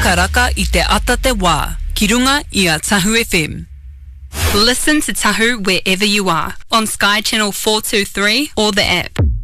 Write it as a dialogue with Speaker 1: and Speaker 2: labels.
Speaker 1: Rakaraka I te ata te wā, ki runga I a Tahu FM. Listen to Tahu wherever you are, on Sky Channel 423 or the app.